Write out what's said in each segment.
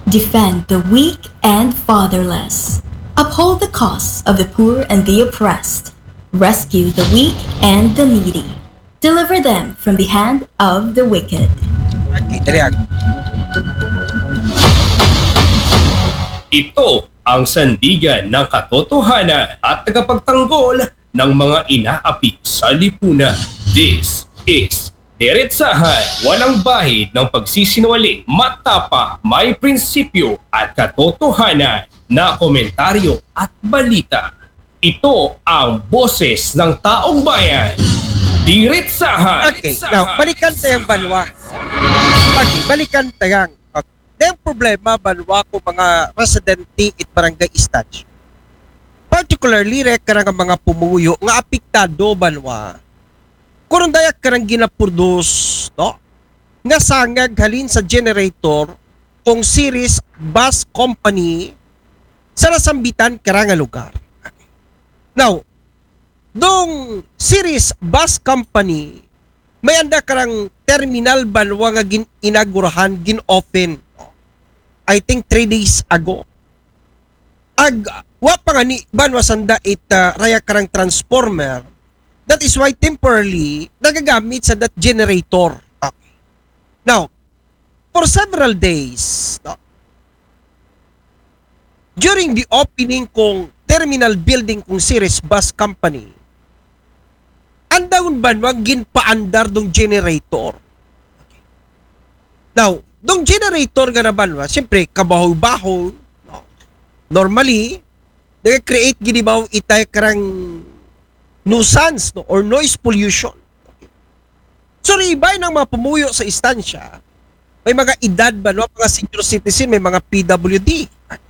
Defend the weak and fatherless. Uphold the cause of the poor and the oppressed. Rescue the weak and the needy. Deliver them from the hand of the wicked. Okay, dali ag. Ito ang sandigan ng katotohanan at tagapagtanggol ng mga inaapi sa lipunan. This is Diretsahan, walang bahid ng pagsisinungaling, matapa, may prinsipyo at katotohanan na komentaryo at balita. Ito ang boses ng taong bayan. Diretsahan. Okay, now, balikan tayong banwa. Okay, balikan tayang. Okay. Yung problema, banwa ko mga residente at barangay stage. Particularly, karang mga pumuyo, nga apektado banwa. Kung dayak karang ginapurdos, no? Nga sangag halin sa generator kung series bus company sa nasambitan karang lugar. Now, dong series bus company may anda karang terminal banwa nga inagurahan, gin-open. I think 3 days ago. Wa pa nga ni banwa sanda raya karang transformer. That is why temporarily nagagamit sa that generator. Okay. Now, for several days, no, during the opening kong terminal building kong series bus company, andawon ba wag ginpaandar dong generator. Okay. Now, dong generator nga naman, siyempre, kabaho-baho, no, normally, nag-create ginibaw itay karang nuisance, no, or noise pollution. Okay. So, ibay ng mga pumuyo sa istansya, may mga edad ba, no, mga senior citizen, may mga PWD.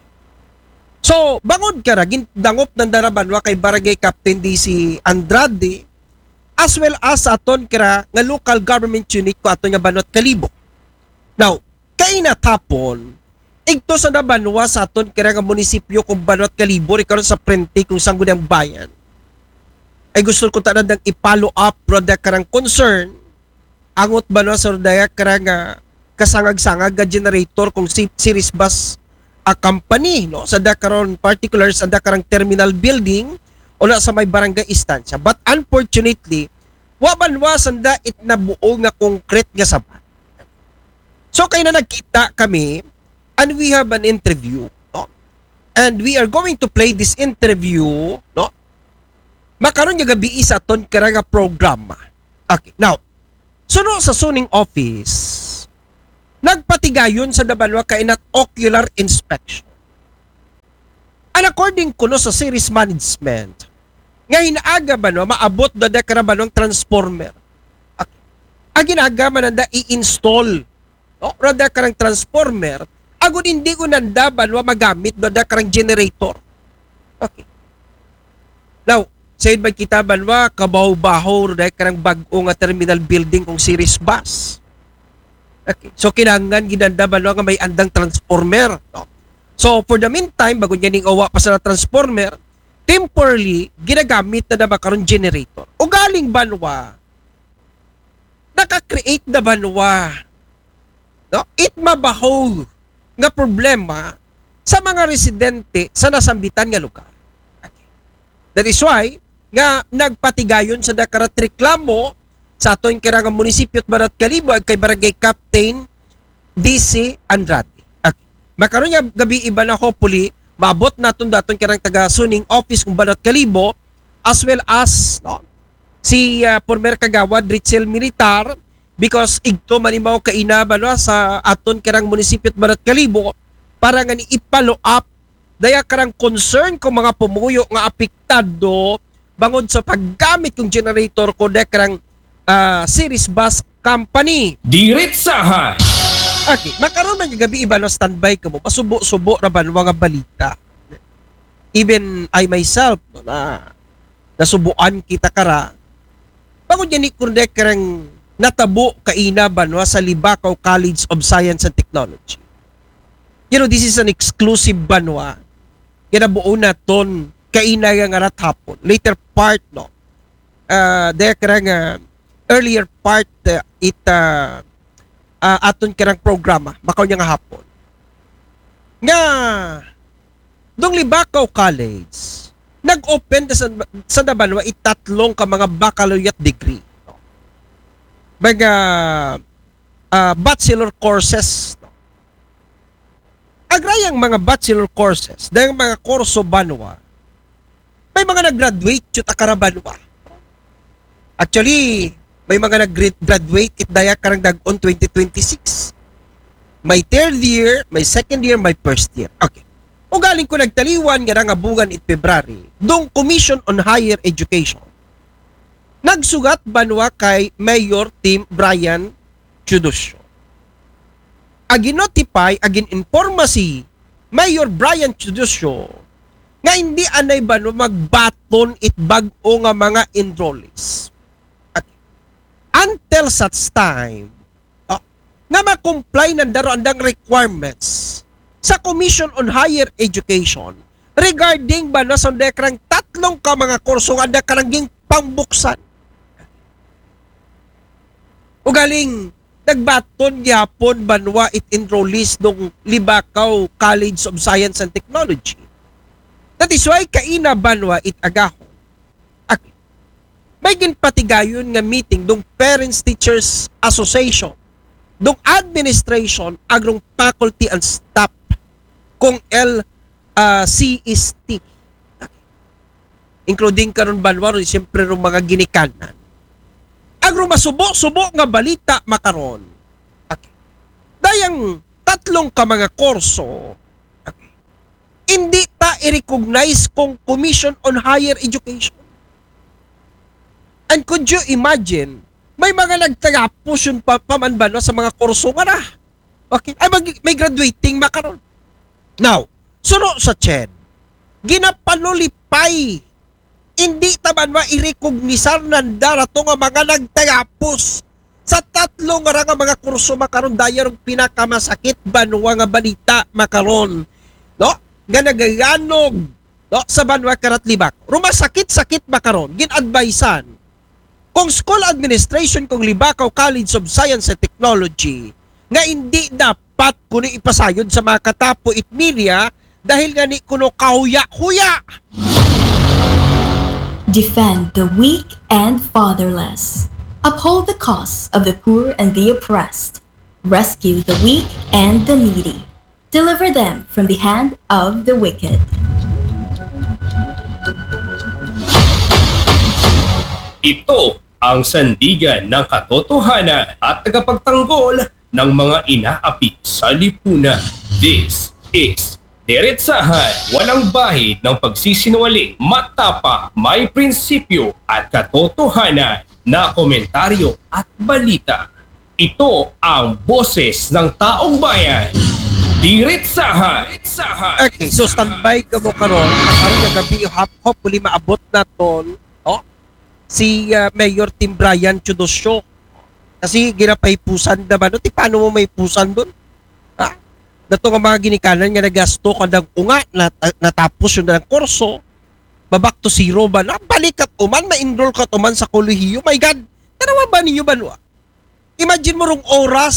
So, bangod ka na, gindangop ng darabanwa kay Barangay Captain DC Andrade, as well as aton kira nga local government unit ko aton nga Banwat Kalibo. Now, kay natapon, igto sa nabanwa sa aton kira nga munisipyo kung Banwat Kalibo, ikaw sa prente kung sanggol ang bayan, ay gusto ko tanadang ipollow up roda karang concern angot ba no sa roda karang kasangag-sangag ga generator kung series bus a company no sa dakaron particular sa dakarang terminal building o na sa may barangay istansya, but unfortunately wa banwa sanda it nabuo nga concrete nga sabat. So kay na nagkita kami and we have an interview, no? And we are going to play this interview, no? Makaroon nga gabi isa ton karanga programa. Okay, now, suno sa suning office, nagpatigayon sa dabanwa kainat ocular inspection. And according kuno sa series management, nga hinaaga ba no, maabot da karaba ng transformer. Okay. Ang ginaga man nanda i-install, no, rada karang transformer, agud hindi ko nanda ba no, magamit da karang generator. Okay. Now, sayod ba kita banwa, kabaw-baho, dahil karang bag-o nga terminal building kung series bus. Okay. So, kinangan, ginanda banwa nga may andang transformer. No? So, for the meantime, bago niya ning awa pa sa transformer, temporarily, ginagamit na ba karon generator. O galing banwa, naka-create na banwa, no? It mabaho nga problema sa mga residente sa nasambitan nga lugar. Okay. That is why, nga nagpatigayon sa dakarat reklamo sa aton kirang munisipyo at Banwat Kalibo kay Barangay Captain DC Andrade. Okay. Makaroon nga gabi iba na hopefully maabot naton daton kirang taga suning office kung Banwat Kalibo as well as no, si former kagawad Richel Militar because igto manimaw kaina no, sa aton kirang munisipyo at Banwat Kalibo para nga ni ipalo up daya karang concern kung mga pumuyo nga apektado bangod sa paggamit ng generator ko dekrang series bus company. Diretsahan. Okay, makaroon man yung gabi iba na standby ka mo, pasubo-subo na ba nga balita. Even I myself, no, na nasubuan kita kara, bangod yan ni dekrang natabo kaina ba no, sa Libacao College of Science and Technology. You know, this is an exclusive banwa. Kinabuo na ton kaina nga hapon. Later part, no, there karang earlier part aton karang programa, makaw niya nga hapon. nga dong Libakaw College nag-open sa Dabanwa itatlong ka mga baccalaureate degree. Mga bachelor courses. Agrayang mga bachelor courses, dahil mga kurso banwa, may mga nag-graduate yung Akarabanwa. Actually, may mga nag-graduate it daya karang dag-on 2026. May third year, may second year, may first year. Okay. O galing ko nagtaliwan nga nangabugan it February, dong Commission on Higher Education. Nagsugat banwa kay Mayor Tim Brian Chudosyo. Agin notify, agin informasi, Mayor Brian Chudosyo, nga hindi anay ba no magbaton it bag-o nga mga enrollees. At until such time, nga ma-comply ng daroandang requirements sa Commission on Higher Education regarding ba na sa dekrang tatlong ka mga kurso nga da karangging pangbuksan. O galing nagbaton gyapon banwa it enrollees nung Libakaw College of Science and Technology. That is why kaina banwa it agaho. May ginpatigayon nga meeting dong Parents Teachers Association, dong administration, agrong faculty and staff, kung LCST. Including karon banwa ron siyempre ron mga ginikanan. Agro masubo-subo nga balita makaron. Okay. Dayang tatlong ka mga kurso, okay, hindi ta i-recognize kung Commission on Higher Education. And could you imagine, may mga nagtagapos yun paman ba no, sa mga kurso nga na. Okay? Ay may graduating makaron. Now, suno sa CHED, ginapanulipay, hindi taman ma-irecognisar ng darato nga mga nagtagapos sa tatlong nga mga kurso makaron dayang pinakamasakit banwa nga balita makaron. No? Nga nagayanog no? Sa banwa karat Libak. Rumasakit-sakit makaron, ginadvisean kung school administration kung Libakaw College of Science and Technology nga hindi dapat kuno ipasayod sa mga katapo itmilia dahil nga ni kuno kahuya-huya. Defend the weak and fatherless. Uphold the cause of the poor and the oppressed. Rescue the weak and the needy. Deliver them from the hand of the wicked. Ito ang sandigan ng katotohanan at tagapagtanggol ng mga inaapi sa lipunan. This is Diretsahan, walang bahid ng pagsisinungaling, matapa, may prinsipyo at katotohanan na komentaryo at balita. Ito ang boses ng taong bayan. Diretsahan! Okay, so standby ka mo karon. Karon nga gabi hopefully maabot naton si Mayor Tim Brian Chudosyo. Kasi ginapaypusan naman. Ti paano mo may pusan doon? Dato nga mga ginikanan nga nagasto kandang unga natapos yung dalang kurso, babak to zero ba na balik at uman, ma-enroll ka uman sa kolehiyo. My God, tanawa ba ninyo ba? Imagine mo rong oras,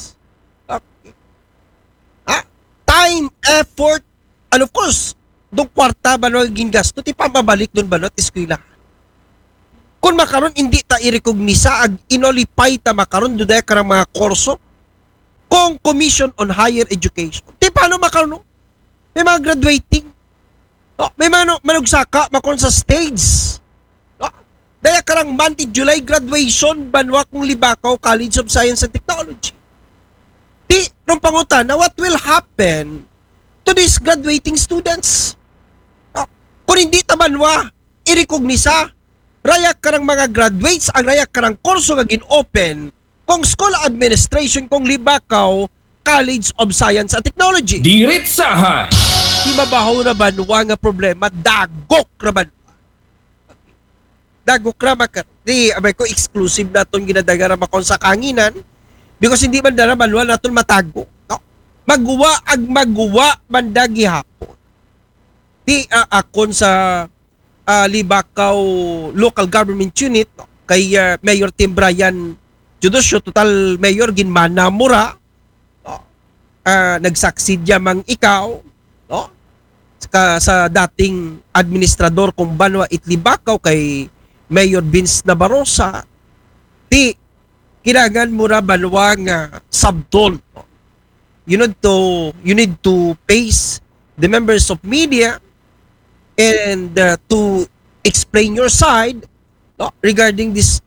time, effort, and of course, dong kwarta ba no gingasto, ti pa mabalik doon ba no at eskwela. Kung makaron hindi ta i-recognisa ag inolipay ta makaron doon dahil karang mga kurso kung Commission on Higher Education. Di paano makaroon? May mga graduating. May mga manugsaka makon sa stage. Daya karang month July graduation banwa kung Libakaw College of Science and Technology. Di, nung pangutan na what will happen to these graduating students? Kung hindi tabanwa, i-recognisa, rayak karang mga graduates, ang rayak karang kurso nga gin-open kung school administration kung Libakaw College of Science and Technology. Diretsahan! Di mabahaw na banwa nga problema, dagok na banwa. Dagok na makar. Di, abay ko exclusive na itong ginadagara makon sa kanginan because hindi man dara banwa na itong matago. No? Magguwa mandagi hapon. Di akon sa Libakaw Local Government Unit kay Mayor Tim Brian Chudosyo, total mayor ginmana mura. nagsaksid mang ikaw, no? Sa dating administrador kung Banwa Itlibakaw kay Mayor Vince Nabarosa, di kailangan mo na Banwa nga sabton. No? You need to face the members of media and to explain your side, no, regarding this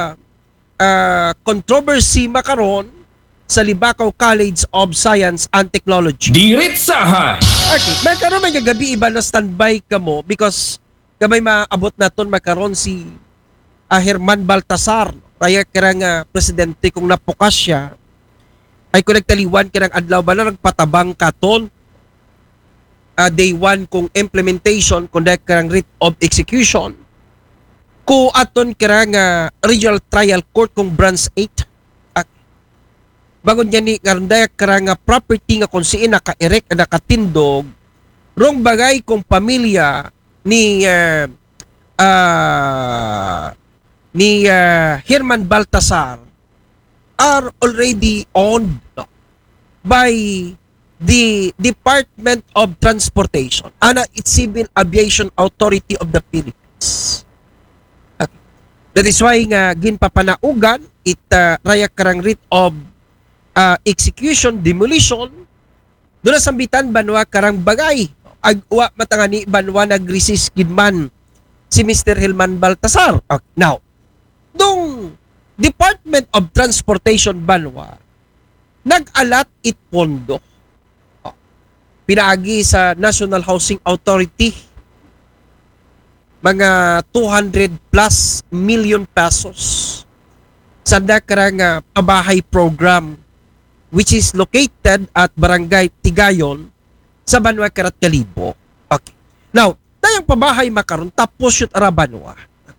controversy makaron sa Libakaw College of Science and Technology. Diretsahan! Okay, makaroon may gabi iba na standby ka mo because kamay maabot na ton makaroon si Herman Baltasar, kaya karang presidente kung napukas siya ay kung nagtaliwan karang adlaw ba na nagpatabang katon day 1 kung implementation kung karang writ of execution ko aton karang regional trial court kung branch 8 bagon niya ni karandaya karang property nga kung siin naka-erect nakatindog rong bagay kung pamilya ni Herman Baltasar are already owned by the Department of Transportation and its Civil Aviation Authority of the Philippines. That is why nga ginpapanaugan it raya karang writ of execution, demolition, doon na sambitan Banwa karang bagay. Agwa matangani Banwa nag-resist gidman si Mr. Herman Baltasar. Okay. Now, dong Department of Transportation Banwa nag-alat it pondo. Pinaagi sa National Housing Authority mga 200 plus million pesos sa karang pabahay program which is located at Barangay Tigayon sa Banwa Karat Kalibo. Okay. Now, tayong pabahay makaron tapos yun ara Banwa.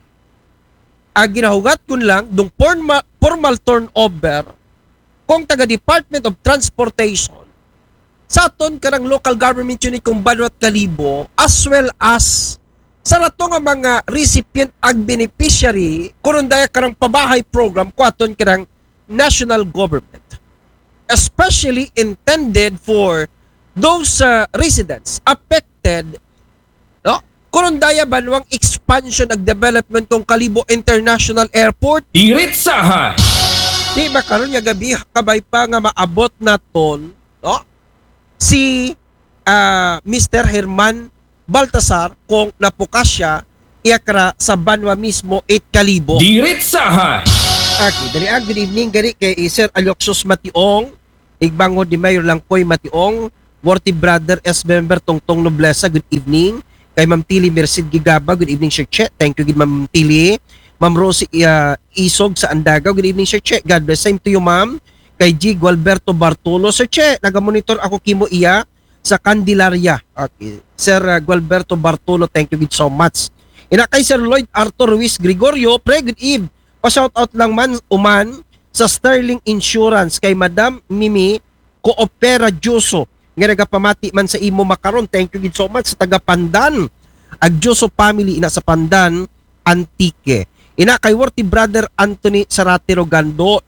Ginahugat kun lang dong formal turnover kung taga Department of Transportation sa aton karang local government unit kung Banwa Kalibo as well as sa rato nga mga recipient ag beneficiary kung daya karang pabahay program ko aton karang national government, especially intended for those residents affected, no? Kurundaya Banwang expansion ag development kong Kalibo International Airport. Diretsahan! Di ba karon nga gabi kabay pa nga maabot na ton, no? Si Mr. Herman Baltasar kung napukas siya iakra sa Banwa mismo 8 Kalibo. Diretsahan! Okay, dali good evening gari kay Sir Alioxos Mationg, Igbango di Mayor Langkoy Mationg, Worthy Brother S. Member Tongtong Noblesa, good evening. Kay Ma'am Tili Merced Gigaba, good evening Sir Che. Thank you good Ma'am Tili. Ma'am Rosie Isog sa Andagaw, good evening Sir Che. God bless. Same to you ma'am. Kay G. Gualberto Bartolo, Sir Che, nagamonitor ako kimo iya sa Candelaria. Okay. Sir Gualberto Bartolo, thank you so much. Ina kay Sir Lloyd Arthur Ruiz Gregorio, pre good eve. Pa-shout out lang man uman sa Sterling Insurance kay Madam Mimi Coopera Juso nga nagapamati man sa imo makaron. Thank you so much sa taga Pandan ag Juso family ina sa Pandan Antique. Ina kay Worthy Brother Anthony Sarate Rogando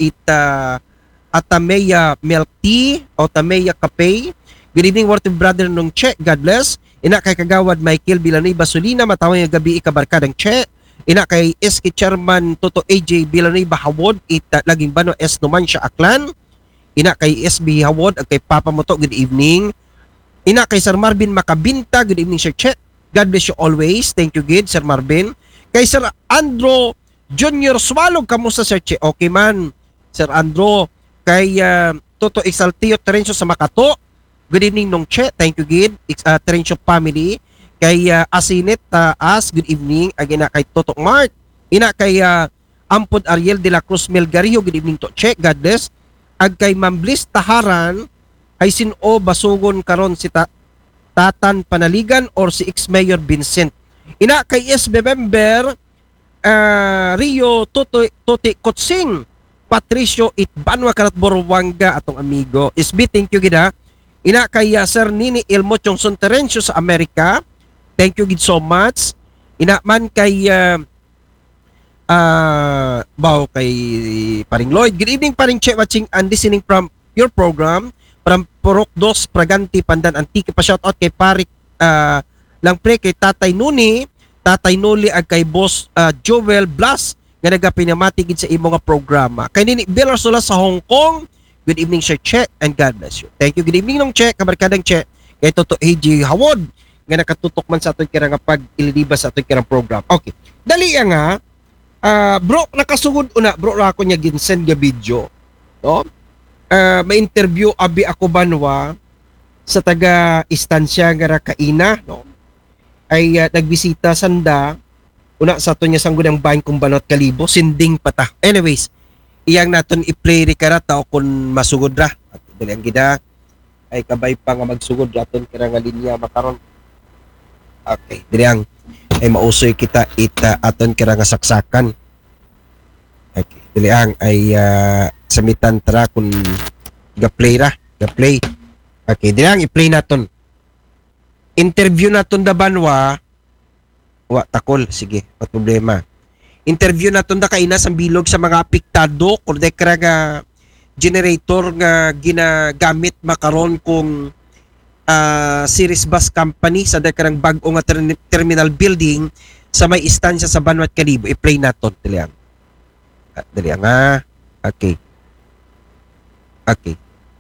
Atameya Milk Tea o Tameya Cafe. Good evening Worthy Brother nung Che, God bless. Ina kay Kagawad Michael Villanueva Basolina, matawang nga gabi ikabarkadang Che. Ina kay SK Chairman Toto AJ Villanueva Hawod, laging Bano S naman siya Aklan. Ina kay SB Hawod at kay Papa Moto, good evening. Ina kay Sir Marvin Makabinta, good evening Sir Che. God bless you always. Thank you good Sir Marvin. Kay Sir Andro Junior Swalog, kamusta Sir Che? Okay man Sir Andro. Kay Toto Exaltio Terencio sa Makato, good evening nung Che. Thank you good Terencio family. Kay Asinet As, good evening. Again kay Toto Mart. Ina kay Ampod Ariel de la Cruz Melgario, good evening to Che. God bless. Ag kay Mamblis Taharan ay sino basugon karon si Tatan Panaligan or si ex-mayor Vincent. Ina kay SB member Rio Tuti Kutsing Patricio Itbanwa Karat Borwanga atong amigo. SB, thank you gida. Ina kay Sir Nini Elmo Chongson Terencio sa Amerika. Thank you gid so much. Ina man kay kay Paring Lloyd. Good evening Paring Che, watching and listening from your program. Purok Dos, Praganti, Pandan, Antique. Pa-shoutout kay Parik lang pre, kay Tatay Nuni, Tatay Noli, ag kay Boss Joel Blas, nga nagapinamatigid sa imo nga programa. Kay Nini Bill Arsola sa Hong Kong, good evening Sir Che, and God bless you. Thank you, good evening nung Che, kabarkadang Che, kay Toto AJ Hawod, nga nakatutok man sa aton kira nga pag-ililibas sa aton kirang program. Okay, dali nga, bro, nakasugod una, bro, ako niya ginsend nga video, no? May interview abi ako banwa sa taga istansya nga Rakaina, no? Ay nagbisita sanda una sa aton niya sanggod ang bahin kung banot kalibo, sinding pata. Anyways, iyang naton i-play ri karata o kung masugod ra. At dali ang gida ay kabay pa nga magsugod aton kira nga linya makaron. Okay, dili ang ay mausoy kita ita aton kira nga saksakan. Okay, dili ang ay samitan tara kung ga-play ra, ga-play. Okay, dili ang i-play naton. Interview naton da banwa. Wa takol, sige, pat problema. Interview naton da kaina sa bilog sa mga apektado kung dekra nga generator nga ginagamit makaron kung Series Bus Company sa dakarang bag-o nga terminal building sa may istansya sa Banwat Kalibo. I-play naton dili ang. Dali nga. Okay. Okay.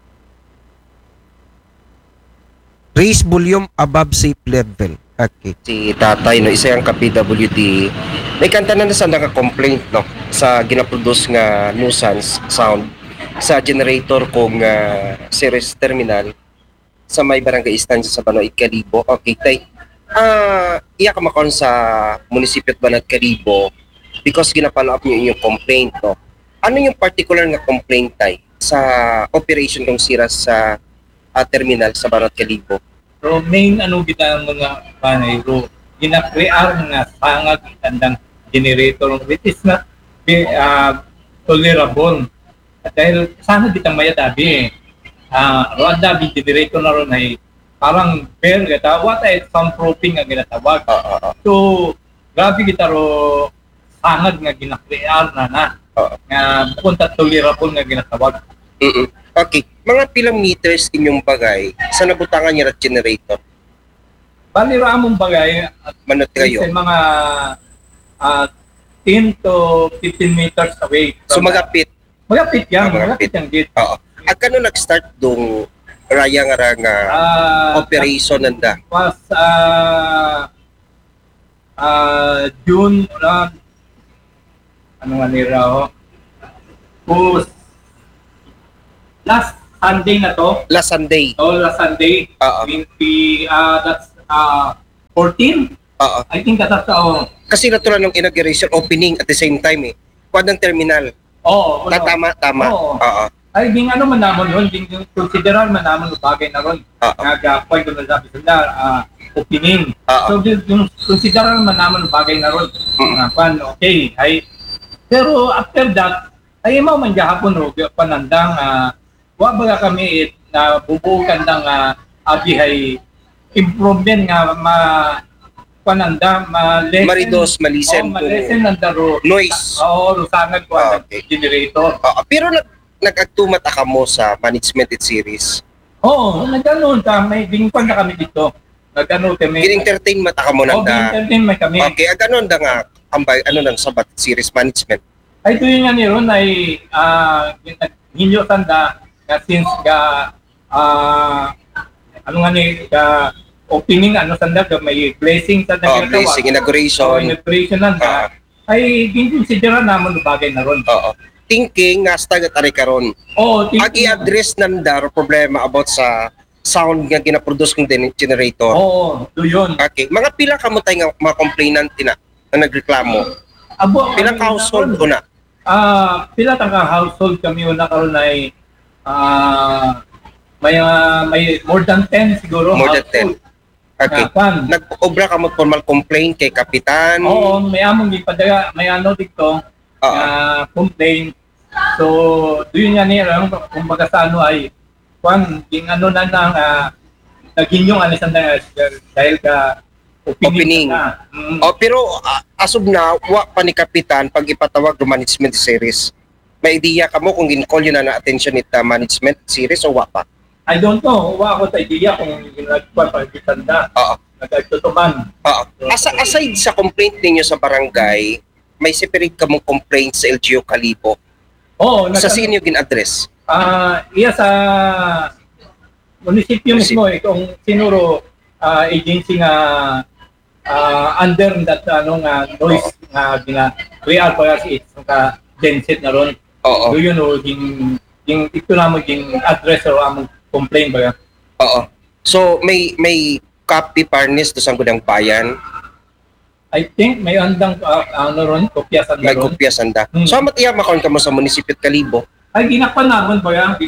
Raise volume above safe level. Okay. Si tatay, no, isa yung ka-PWD. May kanta na nasa naka-complaint, no, sa ginaproduce nga nuisance sound sa generator kong series terminal sa may barangay istansya sa Banwat Kalibo. Okay, tay. Iya ka makon sa munisipyo at Banwat Kalibo because ginapalo up niyo yung complaint, no. Ano yung particular nga complaint, tay, sa operation ng siras sa terminal sa Banwat Kalibo? So main kita mga panay ro gina-create nga sangag itandang generator which is not tolerable. At dahil sana bitang maya dabi road dabi generator na ron ay parang bell gata what ay soundproofing nga ginatawag. So grabe kita ro sangag nga gina-create na nga punta tolerable nga ginatawag. Okay. Mga pilang meters inyong bagay sa nabutangan niya at generator? Bali ramong bagay at manot kayo? Mga 10 to 15 meters away. So magapit? Magapit yan. Magapit yung gate. Oo. At kano nag-start dong raya nga operation nanda? Was June ano nga nila last Sunday na to. Last Sunday? Oh, last Sunday. 20, that's 14? I think that's Kasi natural ng inauguration opening at the same time eh. Kuwan ng terminal. Oo. Tama. Oo. Ay, ding ano man namon yun, ding consideran man namon bagay na ron. Nag-point ko na sabi sila, opening. So, yung consideran man namon bagay na ron. Okay. Pero after that, ay mo man gahapon ro, panandang wa baga kami na bubukan ng abihay improvement nga pananda maridos malisen nandaro noise rusangag ko okay. Generator pero nag-agtumat ka mo sa management at series naganoon may bingpan na kami dito nagano kami in-entertain mata ka mo nanda kami okay ganoon da nga ambay ano nang sabat series management ay tuyo nga niron ay hinyo tanda nga since ano nga ni opening sanda may blessing sa blessing inauguration nanda ay ginconsidera namon bagay na ron thinking nga stagat ari karon i-address nanda problema about sa sound nga ginaproduce kong generator do yun okay mga pila ka mo tayo nga mga complainant na nagreklamo pilang household una pila tanga household kami una karon ay may more than 10 siguro. More than 10. Okay. Nag-obra ka mo formal complaint kay kapitan? Oo, may among gipadaga, may dito complaint. So, doon nga niya kumbaga sa ay ging na naginyong alisanda dahil ka opening. Pero asub na wa pa ni kapitan pag ipatawag ng management series. May idea ka mo kung gin-call yun na attention nita management series o wa pa? I don't know. Wa ako sa idea kung ginagawa pa kitanda. Oo. Nagtutuman. Oo. Aside sa complaint ninyo sa barangay, may separate ka mong complaint sa LGU Kalibo. Oo. Sa sino gin-address? Iya sa munisipyo mismo kung sinuro agency nga under that noise nga real para si ka genset na ron. Oo. Do you know yung ito naman yung address o among complaint ba? Oo. So may copy parnis do sa gudang bayan. I think may andang ron kopya sa May kopya sanda. So matiya makon ka mo sa munisipyo Kalibo. Ay ginakpan naman ba yan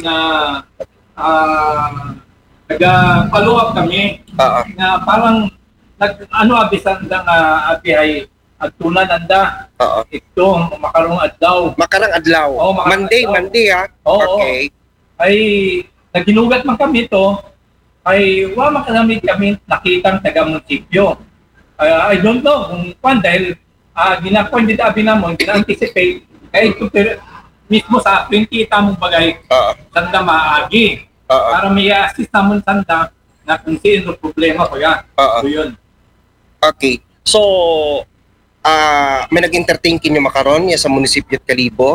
nag-follow up kami. Na parang abisan lang abi ay tunan anda. Ito makarong adlaw. Makarang adlaw. Monday ha. Okay. Ay naginugat man kami to. Ay wa makanamit kami nakitang taga munisipyo. I don't know kung dahil ginakpan din abi namon gina-anticipate ay ito mismo sa 20 tamong bagay sanda maagi para may assist namon sanda na kung sino problema ko yan. So yun. Okay. So may nag-entertain kinyo makaron ya sa munisipyo Kalibo?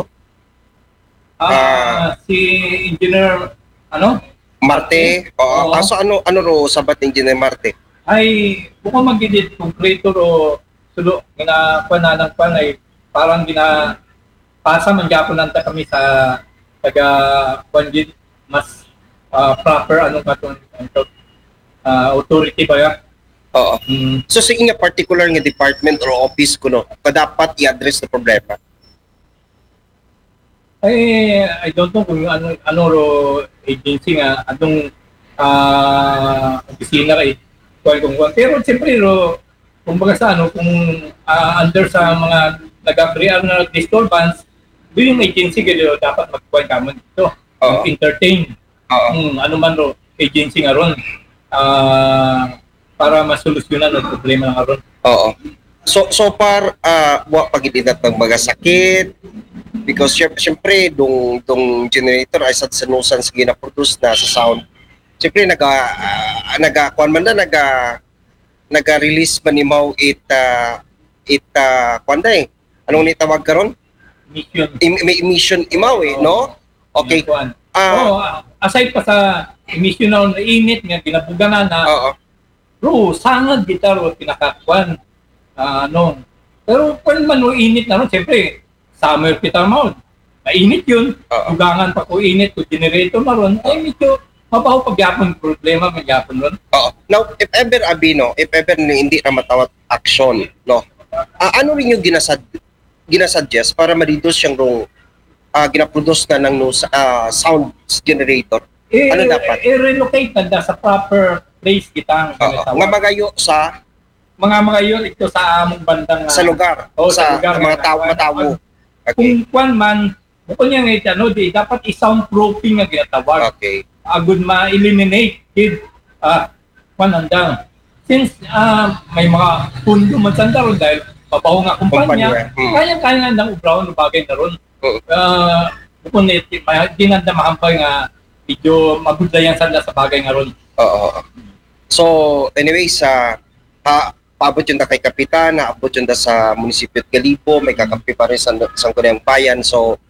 Si Engineer Marte. Oo. Kaso ano ro sabat ni Engineer Marte? Ay bukod magdidid konkreto ro sulo ginakuan ay parang pasa man gyapon nanta kami sa taga Pandit mas proper authority ba ya? Oo. So sa inyo particular nga department or office kuno dapat i-address na problema? Ay I don't know kung ano ro agency nga anong opisina kay pero siyempre ro kumbaga sa kung under sa mga nag-create na disturbance doon yung agency gado dapat magkuhan kamon dito entertain ano man ro agency nga ron para masolusyonan ang problema nga ron. Oo. So far wa pagidinat ng mga sakit because syempre dong generator ay sa sanusan sa gina-produce na sa sound. Syempre kuan man na naga-release man nimaw kuanda anong ni tawag karon? Emission imaw no? Okay. Aside pa sa emission na init nga ginabuganan na bro, sangad gitaro pinakakuan pero kung man init na ron siyempre summer kita mo mainit yun bugangan pa ko init ko generator na ron ay medyo mabaho pagyapon problema magyapon ron. Now if ever hindi na matawat action no ano rin yung ginasuggest para ma-reduce yung gina-produce na ng sound generator? Ano dapat? I-relocate na sa proper place kita. Nga magayo sa magayo ito sa among bandang sa lugar. Sa lugar, mga matawo. Okay. Kung kwan man, bukod niya ngayon, dapat i-soundproofing nga ginatawag. Okay. Agud ma-eliminate kwan andang. Since may mga pundo man sanda ron dahil mabaho nga kumpanya, kaya nang ubraw ng bagay na ron. Bukod na ginanda mahampay nga medyo magudla yan sanda sa bagay nga ron. So, anyways, paabot yun na kay Kapitan, naabot yun na sa munisipyo at Kalibo, may kakampi pa rin sa Sangguniang Bayan. So,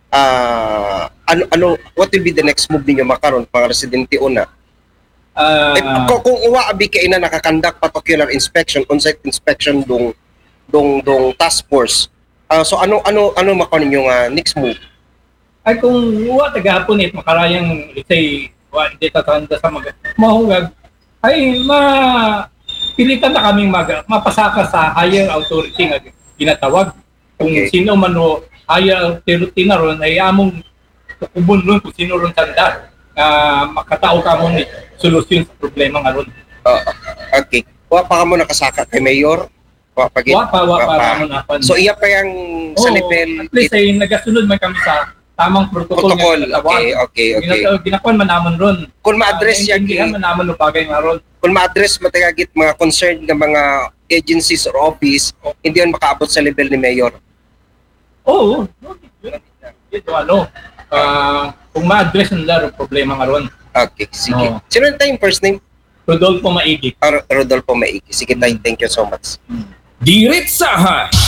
what will be the next move ninyo makaroon, mga residente una? Kung uwaabi kayo na nakakandak particular inspection, on-site inspection dong task force, so ano makaroon ninyo next move? Ay kung uwa tagahapon makarayang let's say hindi tatanda sa mahungag ay pilitan na kaming mapasaka sa higher authority nga ginatawag. Kung sino man o higher authority na ron ay among kubun ron kung sino ron tanda makatao ka mo ni solusyon sa problema nga ron. Okay. Wa pa ka mo nakasaka kay Mayor? Wa pa. So iya pa yung sa level? At least ay nagasunod man kami sa tamang protocol. Okay. Ginakuan man namon ron. Kung ma-address yan, man namon no bagay nga ron. Kung ma-address matagagit mga concerned ng mga agencies or office, hindi yan makaabot sa level ni Mayor. Oo. Ito kung ma-address nila ang problema nga ron. Okay, sige. No. Sino tayong first name? Rodolfo Maigik. Rodolfo Maiki. Sige tayo, thank you so much. Diretsahan